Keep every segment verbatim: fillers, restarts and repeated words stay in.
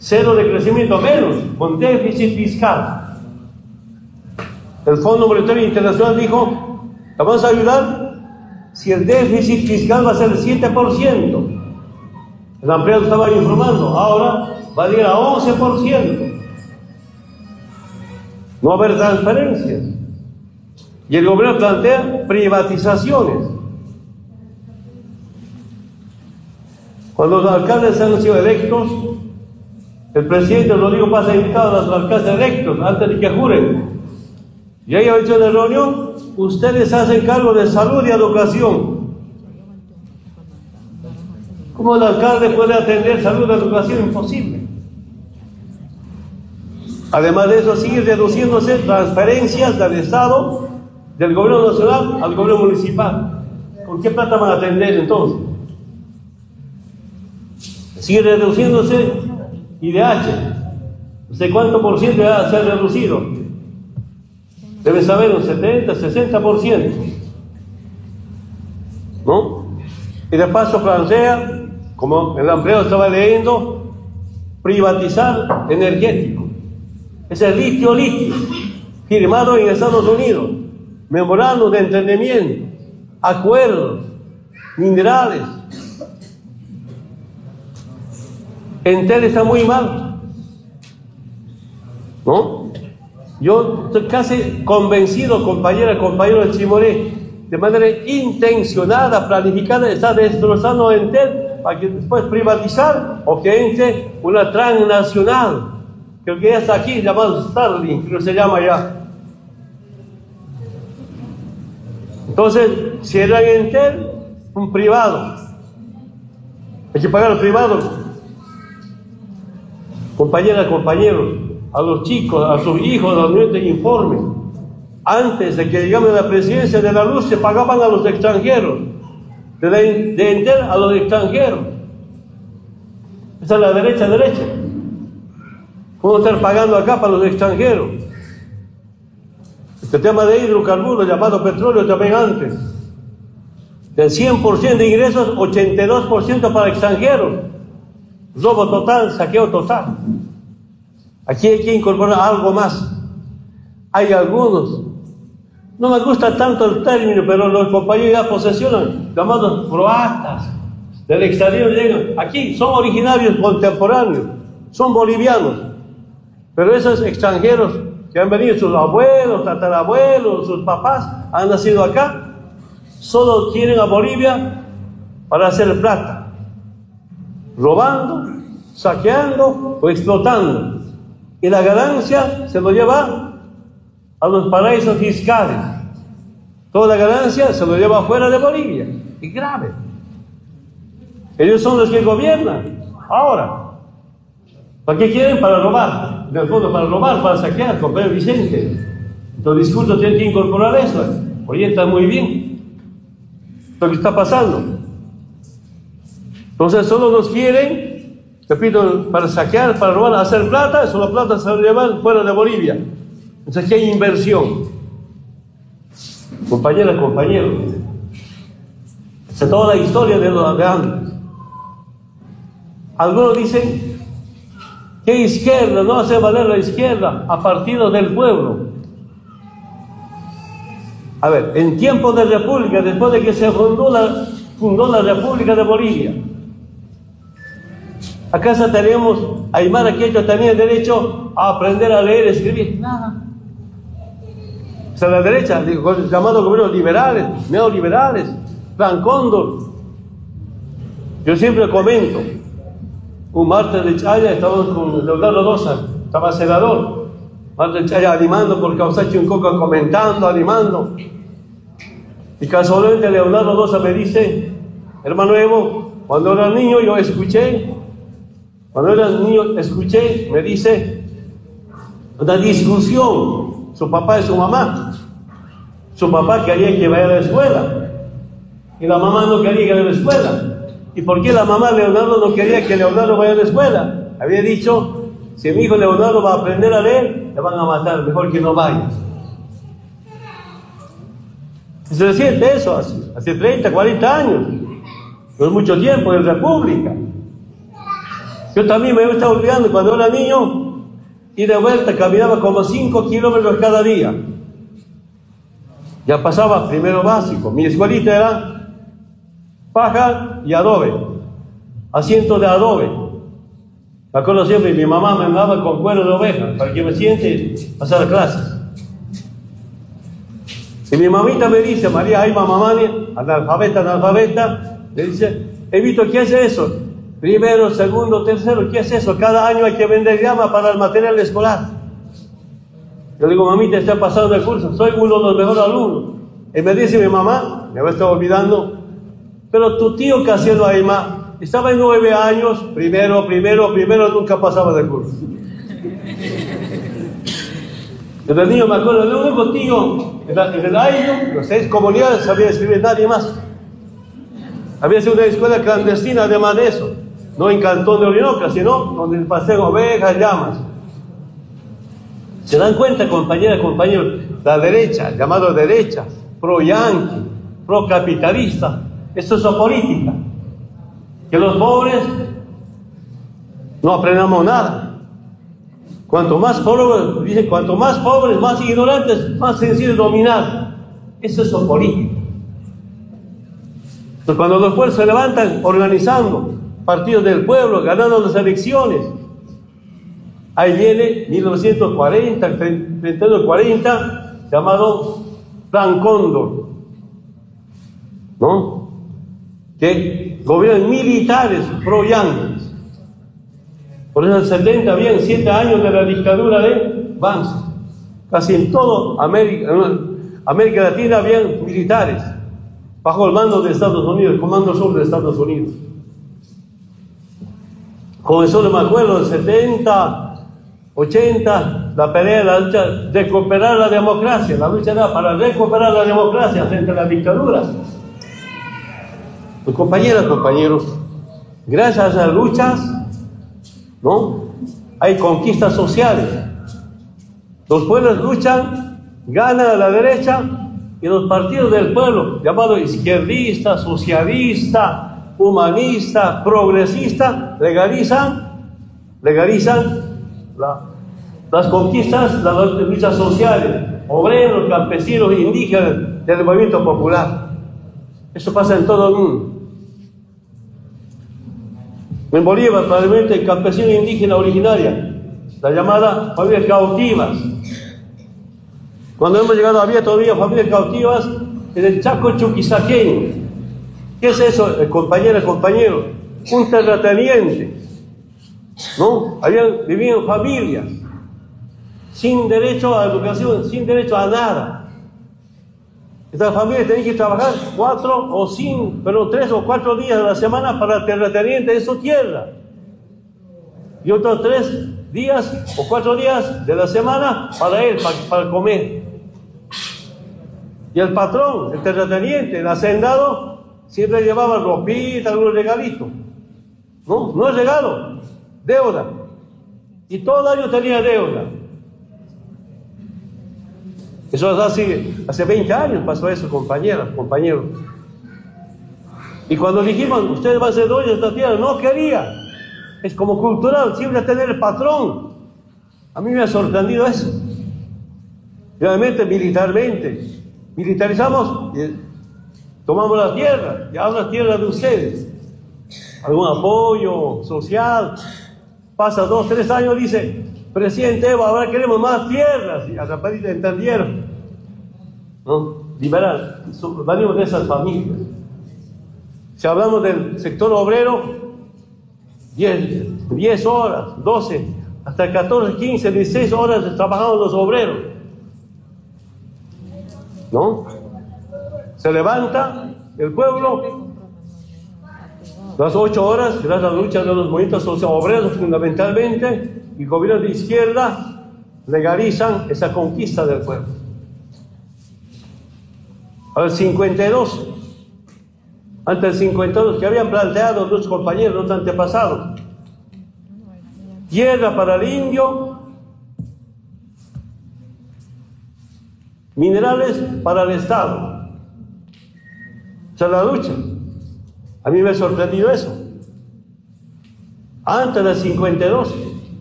cero de crecimiento menos, con déficit fiscal. El Fondo Monetario Internacional dijo, ¿te vamos a ayudar? Si el déficit fiscal va a ser el siete por ciento. La empresa estaba informando, ahora va a llegar a once por ciento. No va a haber transferencias. Y el gobierno plantea privatizaciones. Cuando los alcaldes han sido electos, el presidente Rodrigo Paz ha invitado a los alcaldes electos antes de que juren. Y ahí ha dicho en la reunión, ustedes hacen cargo de salud y educación. ¿Cómo el alcalde puede atender salud y educación? Imposible. Además de eso, sigue reduciéndose transferencias del Estado, del gobierno nacional al gobierno municipal. ¿Con qué plata van a atender entonces? Sigue reduciéndose I D H. No sé cuánto por ciento ya se ha reducido. Debe saber un setenta, sesenta por ciento. ¿No? Y de paso plantea, como el empleado estaba leyendo, privatizar energético. Es el litio-litio, firmado en Estados Unidos, memorando de entendimiento, acuerdos, minerales. Entel está muy mal, ¿no? Yo estoy casi convencido, compañera, compañero de Chimoré, de manera intencionada, planificada, está destrozando Entel para que después privatizar o que entre una transnacional. Creo que ya está aquí, llamado Starlink, creo que se llama ya. Entonces, cierran Entel, un privado. Hay que pagar al privado. Compañeras, compañeros, a los chicos, a sus hijos, a los niños de informe. Antes de que llegamos a la presidencia de la luz, se pagaban a los extranjeros. De, de Entel a los extranjeros. Esa es la derecha, derecha. ¿Cómo estar pagando acá para los extranjeros? Este tema de hidrocarburos, llamado petróleo, también antes. Del cien por ciento de ingresos, ochenta y dos por ciento para extranjeros. Robo total, saqueo total. Aquí hay que incorporar algo más. Hay algunos, no me gusta tanto el término, pero los compañeros ya posesionan, llamados croatas, del exterior llegan. Aquí son originarios contemporáneos, son bolivianos, pero esos extranjeros que han venido, sus abuelos, tatarabuelos, sus papás, han nacido acá, solo quieren a Bolivia para hacer plata, robando, saqueando o explotando. Y la ganancia se lo lleva a los paraísos fiscales. Toda la ganancia se lo lleva afuera de Bolivia. Es grave. Ellos son los que gobiernan. Ahora, ¿para qué quieren? Para robar. En el fondo, para robar, para saquear, compañero Vicente. Los discursos tienen que incorporar eso. Orientan muy bien lo que está pasando. Entonces, solo nos quieren, repito, para saquear, para robar, hacer plata, solo plata se lo llevan fuera de Bolivia. Entonces aquí hay inversión. Compañeras, compañeros, esa es toda la historia de lo de antes. Algunos dicen que izquierda, no hace valer la izquierda a partido del pueblo. A ver, en tiempos de república, después de que se fundó la, fundó la República de Bolivia, ¿acaso tenemos Aymara que ellos tenían derecho a aprender a leer y escribir? Nada. O sea, la derecha, llamados gobiernos liberales, neoliberales, Plan Cóndor. Yo siempre comento, un martes de Chaya, estábamos con Leonardo Dosa, estaba senador, martes de Chaya animando por Causachi un coca, comentando, animando. Y casualmente Leonardo Dosa me dice, hermano Evo, cuando era niño yo escuché, Cuando era niño, escuché, me dice, una discusión, su papá y su mamá. Su papá quería que vaya a la escuela, y la mamá no quería que vaya a la escuela. ¿Y por qué la mamá Leonardo no quería que Leonardo vaya a la escuela? Había dicho, si mi hijo Leonardo va a aprender a leer, le van a matar, mejor que no vaya. Se reciente eso, hace, hace treinta, cuarenta años, no es mucho tiempo en República. Yo también me estaba olvidando cuando era niño y de vuelta caminaba como cinco kilómetros cada día. Ya pasaba primero básico. Mi escuelita era paja y adobe, asiento de adobe. Me acuerdo siempre, mi mamá me andaba con cuero de oveja para que me siente y pasar clases. Y mi mamita me dice, María Jaima Mamani, analfabeta, analfabeta, me dice, Evito, ¿qué es eso? Primero, segundo, tercero, ¿qué es eso? Cada año hay que vender llama para el material escolar. Yo digo, mamita, está pasando el curso, soy uno de los mejores alumnos. Y me dice mi mamá, me va a estar olvidando, pero tu tío Casiano Aima estaba en nueve años, primero, primero, primero, nunca pasaba del curso. Desde niño me acuerdo, el único tío en, la, en el año, los seis comunidades, sabía escribir nadie más. Había sido una escuela clandestina, además de eso, no en Cantón de Orinoca, sino donde pasean ovejas, llamas. ¿Se dan cuenta, compañeras, compañeros? La derecha, llamado derecha, pro-yanqui, pro-capitalista, esto es la política. Que los pobres no aprendamos nada. Cuanto más pobres, dice, cuanto más pobres, más ignorantes, más sencillo dominar. Eso es la política. Entonces, cuando los pueblos se levantan organizando partidos del pueblo, ganando las elecciones, ahí viene mil novecientos cuarenta, treinta y nueve cuarenta, llamado Plan Cóndor, ¿no? Que gobiernan militares pro-yanquis. Por eso en el setenta habían siete años de la dictadura de Banzer. Casi en toda América, América Latina habían militares bajo el mando de Estados Unidos, el Comando Sur de Estados Unidos. Comenzó, me acuerdo, en setenta, ochenta, la pelea, la lucha de recuperar la democracia. La lucha era para recuperar la democracia frente a la dictadura. Pues, compañeras, compañeros, gracias a esas luchas, ¿no?, hay conquistas sociales. Los pueblos luchan, ganan a la derecha, y los partidos del pueblo, llamados izquierdista, socialista, humanista, progresista, legalizan, legalizan la, las conquistas, las luchas sociales, obreros, campesinos, indígenas del movimiento popular. Eso pasa en todo el mundo. En Bolívar, probablemente el campesino indígena originaria, la llamada familias cautivas. Cuando hemos llegado había todavía familias cautivas en el Chaco chuquisaqueño. ¿Qué es eso, compañeras, compañeros? Un terrateniente, ¿no? Habían, vivían familias sin derecho a educación, sin derecho a nada. Estas familias tenían que trabajar cuatro o cinco, pero tres o cuatro días de la semana para el terrateniente de su tierra. Y otros tres días o cuatro días de la semana para él, para, para comer. Y el patrón, el terrateniente, el hacendado, siempre llevaba ropita, algún regalito. No, no es regalo, deuda. Y todo el año tenía deuda. Eso hace, hace veinte años pasó eso, compañeras, compañeros. Y cuando dijimos, ustedes van a ser dueños de esta tierra, no quería. Es como cultural, siempre tener el patrón. A mí me ha sorprendido eso. Y obviamente militarmente. Militarizamos, y tomamos la tierra, y ahora la tierra de ustedes. Algún apoyo social. Pasa dos, tres años, dice, presidente Evo, ahora queremos más tierras. Y a la parita entendieron, ¿no? Liberal, venimos de esas familias. Si hablamos del sector obrero, diez horas, doce, hasta catorce, quince, dieciséis horas trabajamos los obreros, ¿no? Se levanta el pueblo, las ocho horas, gracias a la lucha de los movimientos sociales obreros fundamentalmente, y gobiernos de izquierda legalizan esa conquista del pueblo. Al cincuenta y dos, ante el cincuenta y dos, que habían planteado los compañeros, los antepasados, tierra para el indio, minerales para el Estado. Esa es la lucha. A mí me ha sorprendido eso. antes del cincuenta y dos.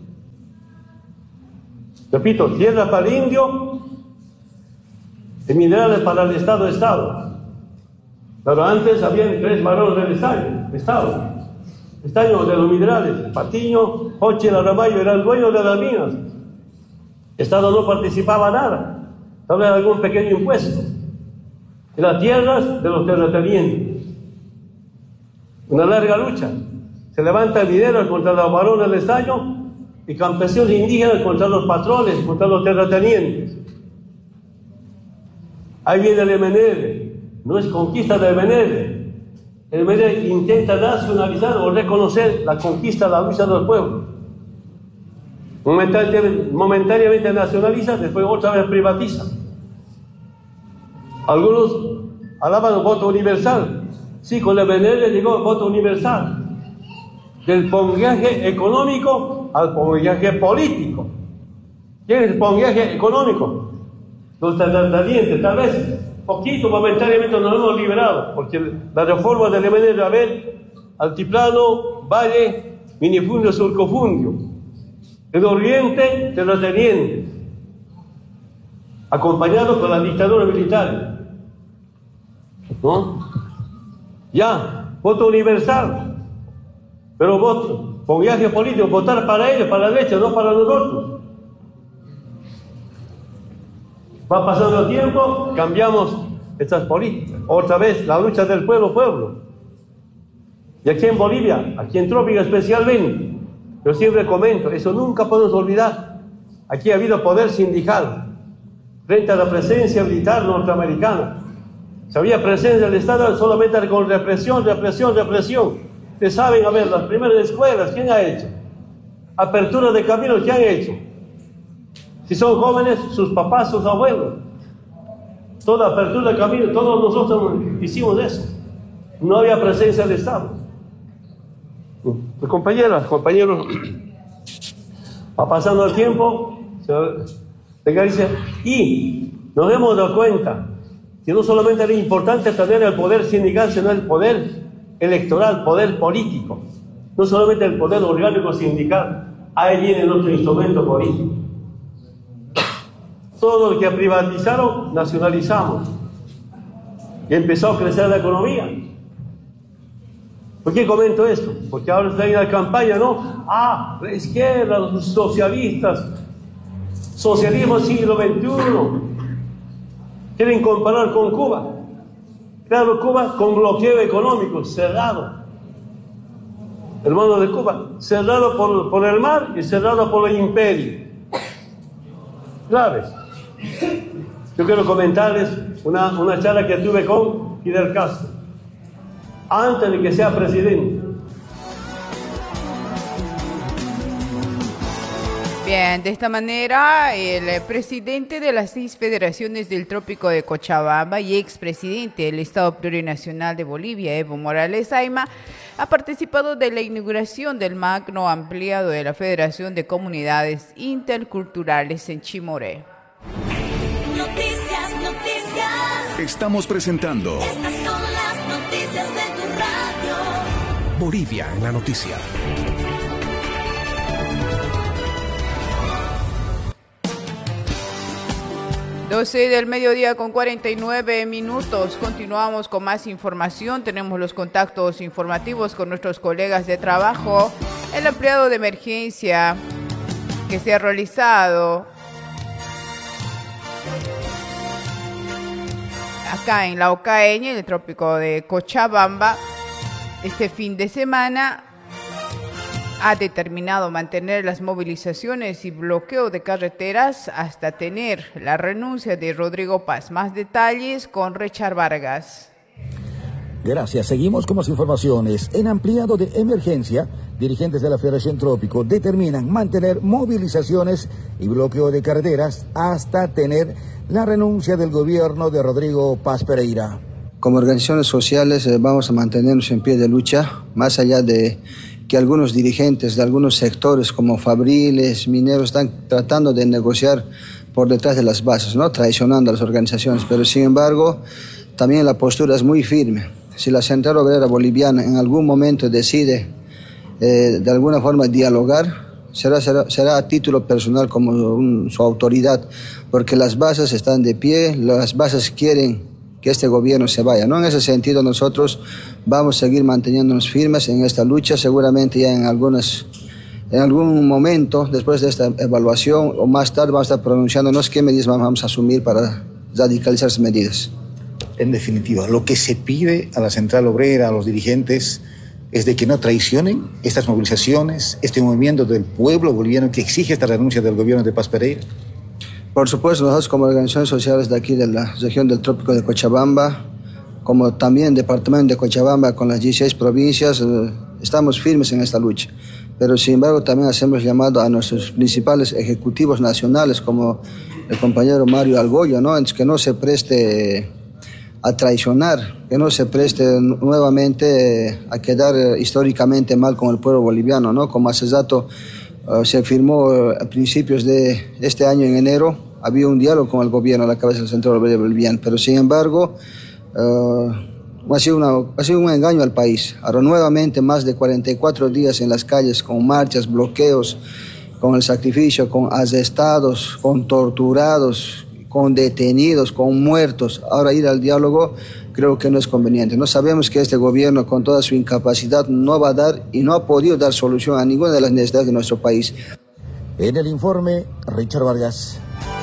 Repito, tierra para el indio y minerales para el Estado de Estado. Pero antes habían tres varones del Estado. Estado. Estaño de los minerales. Patiño, Hochi, Aramayo era el dueño de las minas. El Estado no participaba nada. Solo era algún pequeño impuesto. Y las tierras de los terratenientes. Una larga lucha. Se levanta el dinero contra los varones del estaño y campesinos indígenas contra los patrones, contra los terratenientes. Ahí viene el M N L. No es conquista del M N L. El M N L intenta nacionalizar o reconocer la conquista, la lucha de los pueblos. Momentáneamente, momentáneamente nacionaliza, después otra vez privatiza. Algunos alaban el voto universal. Sí, con el M N L llegó el voto universal. Del ponguaje económico al ponguaje político. ¿Quién es el ponguaje económico? Los terratenientes, tal vez poquito, momentáneamente nos hemos liberado, porque la reforma del M N L, a ver, altiplano, valle, minifundio, surcofundio. El oriente, terrateniente, acompañado con la dictadura militar. ¿No? Ya, voto universal. Pero voto, con viaje político, votar para ellos, para la derecha, no para nosotros. Va pasando el tiempo, cambiamos estas políticas. Otra vez, la lucha del pueblo, pueblo. Y aquí en Bolivia, aquí en Trópica especialmente, yo siempre comento, eso nunca podemos olvidar. Aquí ha habido poder sindical frente a la presencia militar norteamericana. Si había presencia del Estado, solamente con represión, represión, represión. Ustedes saben, a ver, las primeras escuelas, ¿quién ha hecho? Apertura de caminos, ¿quién ha hecho? Si son jóvenes, sus papás, sus abuelos. Toda apertura de caminos, todos nosotros hicimos eso. No había presencia del Estado. Pues, compañeras, compañeros, va pasando el tiempo, se legaliza, y nos hemos dado cuenta que no solamente era importante tener el poder sindical, sino el poder electoral, poder político. No solamente el poder orgánico sindical, ahí viene nuestro instrumento político. Todo lo que privatizaron, nacionalizamos. Y empezó a crecer la economía. ¿Por qué comento esto? Porque ahora está en la campaña, ¿no? Ah, la izquierda, los socialistas, socialismo siglo veintiuno. Quieren comparar con Cuba. Claro, Cuba con bloqueo económico, cerrado. El mundo de Cuba, cerrado por, por el mar y cerrado por el imperio. Claves. Yo quiero comentarles una, una charla que tuve con Fidel Castro, antes de que sea presidente. Bien, de esta manera, el presidente de las seis federaciones del Trópico de Cochabamba y expresidente del Estado Plurinacional de Bolivia, Evo Morales Ayma, ha participado de la inauguración del magno ampliado de la Federación de Comunidades Interculturales en Chimoré. Noticias, noticias. Estamos presentando Estas son las noticias de tu radio. Bolivia en la noticia. doce del mediodía con cuarenta y nueve minutos. Continuamos con más información. Tenemos los contactos informativos con nuestros colegas de trabajo. El ampliado de emergencia que se ha realizado acá en la Ocaña, en el trópico de Cochabamba, este fin de semana, ha determinado mantener las movilizaciones y bloqueo de carreteras hasta tener la renuncia de Rodrigo Paz. Más detalles con Richard Vargas. Gracias. Seguimos con más informaciones. En ampliado de emergencia, dirigentes de la Federación Trópico determinan mantener movilizaciones y bloqueo de carreteras hasta tener la renuncia del gobierno de Rodrigo Paz Pereira. Como organizaciones sociales eh, vamos a mantenernos en pie de lucha, más allá de que algunos dirigentes de algunos sectores como fabriles, mineros, están tratando de negociar por detrás de las bases, ¿no? Traicionando a las organizaciones, pero sin embargo también la postura es muy firme. Si la Central Obrera Boliviana en algún momento decide eh, de alguna forma dialogar. Será, será, será a título personal como un, su autoridad, porque las bases están de pie, las bases quieren que este gobierno se vaya, ¿no? En ese sentido nosotros vamos a seguir manteniéndonos firmes en esta lucha, seguramente ya en algunas, en algún momento, después de esta evaluación o más tarde vamos a estar pronunciándonos qué medidas vamos a asumir para radicalizar esas medidas. En definitiva, lo que se pide a la Central Obrera, a los dirigentes, es de que no traicionen estas movilizaciones, este movimiento del pueblo boliviano que exige esta renuncia del gobierno de Paz Pereira. Por supuesto, nosotros como organizaciones sociales de aquí de la región del Trópico de Cochabamba, como también departamento de Cochabamba con las dieciséis provincias, eh, estamos firmes en esta lucha. Pero sin embargo también hacemos llamado a nuestros principales ejecutivos nacionales como el compañero Mario Algoyo, ¿no? Entonces, que no se preste a traicionar, que no se preste nuevamente a quedar históricamente mal con el pueblo boliviano, ¿no? Como hace rato uh, se firmó uh, a principios de este año, en enero, había un diálogo con el gobierno a la cabeza del Centro Obrero Boliviano, pero sin embargo uh, ha, sido una, ha sido un engaño al país. Ahora nuevamente más de cuarenta y cuatro días en las calles con marchas, bloqueos, con el sacrificio, con arrestados, con torturados, con detenidos, con muertos. Ahora ir al diálogo creo que no es conveniente. No sabemos que este gobierno con toda su incapacidad no va a dar y no ha podido dar solución a ninguna de las necesidades de nuestro país. En el informe, Richard Vargas.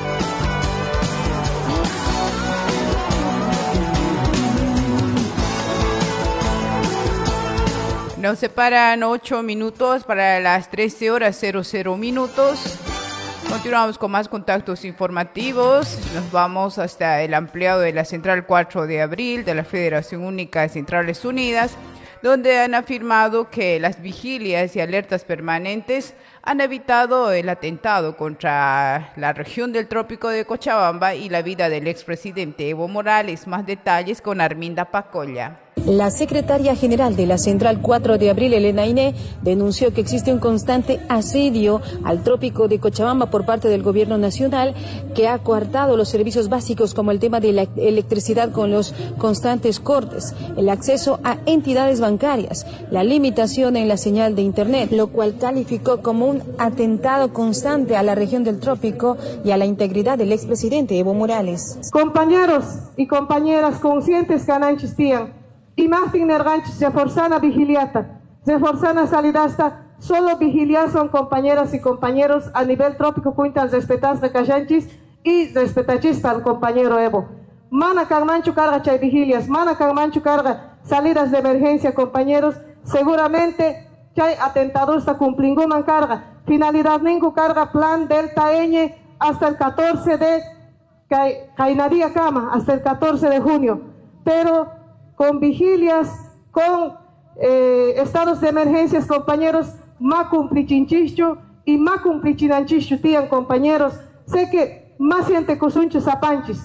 Nos separan ocho minutos para las trece horas cero cero minutos. Continuamos con más contactos informativos. Nos vamos hasta el ampliado de la Central cuatro de abril de la Federación Única de Centrales Unidas, donde han afirmado que las vigilias y alertas permanentes han evitado el atentado contra la región del Trópico de Cochabamba y la vida del expresidente Evo Morales. Más detalles con Arminda Pacolla. La secretaria general de la Central cuatro de abril, Elena Iné, denunció que existe un constante asedio al Trópico de Cochabamba por parte del gobierno nacional, que ha coartado los servicios básicos como el tema de la electricidad con los constantes cortes, el acceso a entidades bancarias, la limitación en la señal de internet, lo cual calificó como un atentado constante a la región del Trópico y a la integridad del expresidente Evo Morales. Compañeros y compañeras conscientes que han existido, y más tinerganchos se forzan a vigiliata, se forzan a salir hasta solo vigiliar son compañeras y compañeros a nivel trópico cuentan respetar de callanchis y respetachis al compañero Evo. Mana carmancho carga chay vigilias, mana carmancho carga salidas de emergencia, compañeros, seguramente chay atentados hasta cumplinguman carga, finalidad ningún carga plan Delta Ñ hasta el catorce de Cainaría Cama, hasta el catorce de junio, pero con vigilias, con eh, estados de emergencias, compañeros, ma cumplichinchicho y ma cumplichinanchicho, tían, compañeros, sé que más siente cosunchos zapanchis.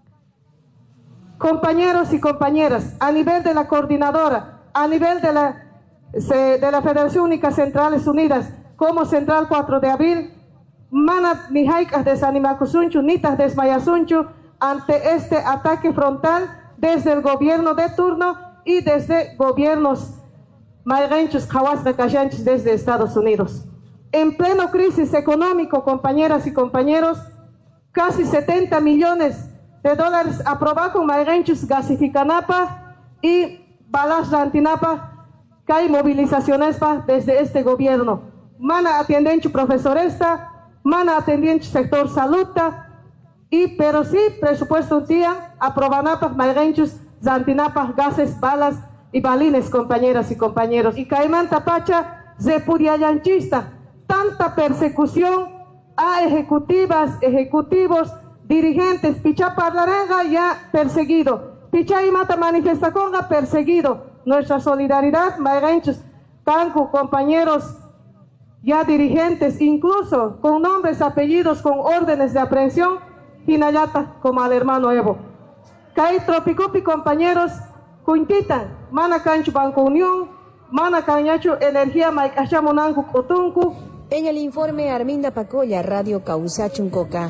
Compañeros y compañeras, a nivel de la coordinadora, a nivel de la, de la Federación Única Centrales Unidas, como Central cuatro de abril, mana ni haicas desanimacosuncho, nitas desmayasuncho, ante este ataque frontal desde el gobierno de turno y desde gobiernos maiganchos, jawas de callanchos desde Estados Unidos. En pleno crisis económico, compañeras y compañeros, casi setenta millones de dólares aprobaron maiganchos gasificanapa y balas rantinapa, que hay movilizaciones desde este gobierno. Mana atendiendo profesoresta, mana atendiendo sector saludta, y pero sí presupuesto un día aprobanapas maiganchos zantinapas gases balas y balines, compañeras y compañeros, y Caimán Tapacha repudiayanchista tanta persecución a ejecutivas, ejecutivos, dirigentes, Pichá Parlarenga ya perseguido, Pichá y Mata Manifestaconga perseguido. Nuestra solidaridad maiganchos, tanco compañeros ya dirigentes, incluso con nombres, apellidos, con órdenes de aprehensión, Hinayata, como al hermano Evo. Kai Tropicopi, compañeros, Cuintitan, Mana Cancho Banco Unión, Mana Cañacho Energía Maicachamonanco Cotuncu. En el informe, Arminda Pacolla, Radio Causa Chuncoca.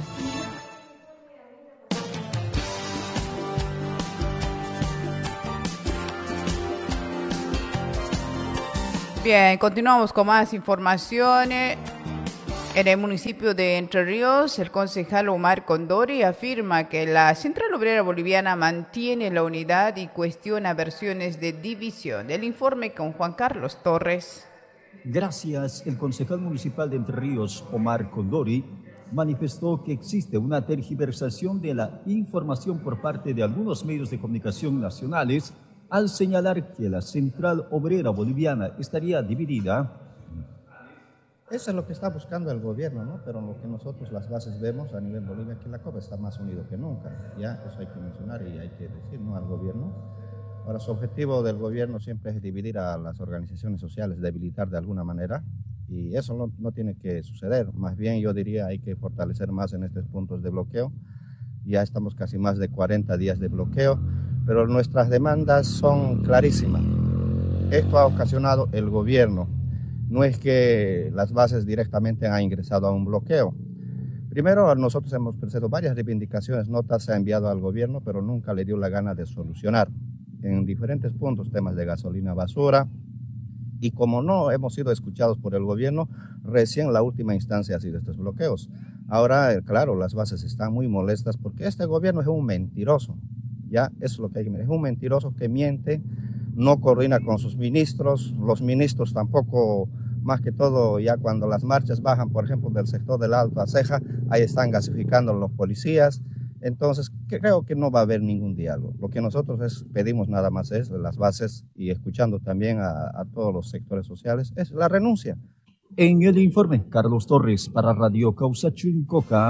Bien, continuamos con más informaciones. En el municipio de Entre Ríos, el concejal Omar Condori afirma que la Central Obrera Boliviana mantiene la unidad y cuestiona versiones de división. El informe con Juan Carlos Torres. Gracias. El concejal municipal de Entre Ríos, Omar Condori, manifestó que existe una tergiversación de la información por parte de algunos medios de comunicación nacionales al señalar que la Central Obrera Boliviana estaría dividida. Eso es lo que está buscando el gobierno, ¿no? Pero lo que nosotros las bases vemos a nivel Bolivia, que la COP está más unido que nunca. Ya, eso hay que mencionar y hay que decir, ¿no?, al gobierno. Ahora, su objetivo del gobierno siempre es dividir a las organizaciones sociales, debilitar de alguna manera, y eso no, no tiene que suceder. Más bien, yo diría, hay que fortalecer más en estos puntos de bloqueo. Ya estamos casi más de cuarenta días de bloqueo, pero nuestras demandas son clarísimas. Esto ha ocasionado el gobierno. No es que las bases directamente han ingresado a un bloqueo. Primero, nosotros hemos presentado varias reivindicaciones, notas se ha enviado al gobierno, pero nunca le dio la gana de solucionar en diferentes puntos, temas de gasolina basura. Y como no hemos sido escuchados por el gobierno, recién la última instancia ha sido estos bloqueos. Ahora, claro, las bases están muy molestas porque este gobierno es un mentiroso. Ya, eso es lo que hay que ver. Es un mentiroso que miente, no coordina con sus ministros, los ministros tampoco, más que todo ya cuando las marchas bajan, por ejemplo, del sector del Alto a Ceja, ahí están gasificando los policías. Entonces, creo que no va a haber ningún diálogo. Lo que nosotros es, pedimos nada más es las bases y escuchando también a, a todos los sectores sociales, es la renuncia. En el informe, Carlos Torres para Radio Causa Chuncoca.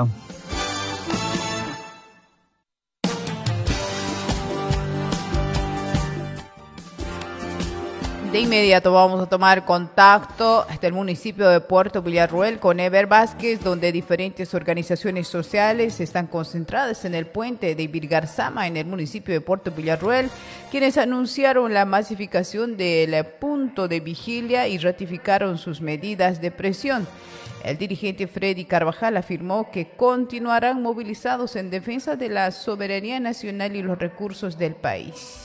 De inmediato vamos a tomar contacto hasta el municipio de Puerto Villarruel con Eber Vázquez, donde diferentes organizaciones sociales están concentradas en el puente de Virgarzama, en el municipio de Puerto Villarruel, quienes anunciaron la masificación del punto de vigilia y ratificaron sus medidas de presión. El dirigente Freddy Carvajal afirmó que continuarán movilizados en defensa de la soberanía nacional y los recursos del país.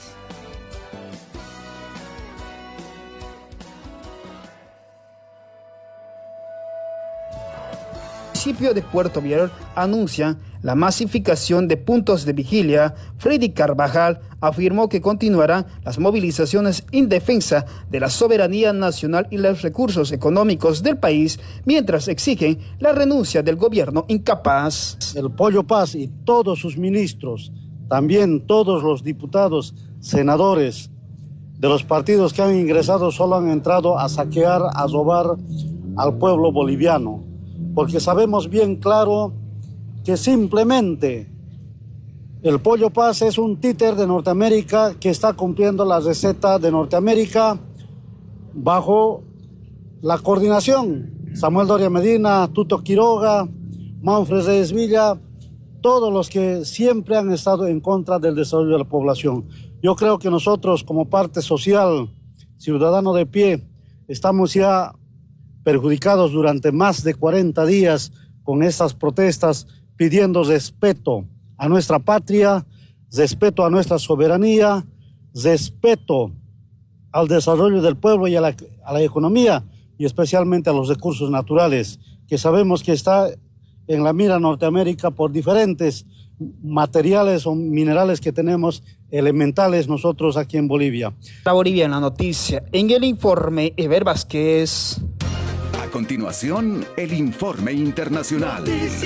El municipio de Puerto Villarruel anuncia la masificación de puntos de vigilia. Freddy Carvajal afirmó que continuarán las movilizaciones en defensa de la soberanía nacional y los recursos económicos del país, mientras exigen la renuncia del gobierno incapaz. El Pollo Paz y todos sus ministros, también todos los diputados, senadores de los partidos que han ingresado, solo han entrado a saquear, a robar al pueblo boliviano. Porque sabemos bien claro que simplemente el Pollo Paz es un títer de Norteamérica que está cumpliendo la receta de Norteamérica bajo la coordinación. Samuel Doria Medina, Tuto Quiroga, Manfred Reyes Villa, todos los que siempre han estado en contra del desarrollo de la población. Yo creo que nosotros como parte social, ciudadano de pie, estamos ya perjudicados durante más de cuarenta días con estas protestas, pidiendo respeto a nuestra patria, respeto a nuestra soberanía, respeto al desarrollo del pueblo y a la, a la economía y especialmente a los recursos naturales, que sabemos que está en la mira Norteamérica por diferentes materiales o minerales que tenemos elementales nosotros aquí en Bolivia. La Bolivia en la noticia, en el informe, Eber Vázquez. A continuación, el informe internacional.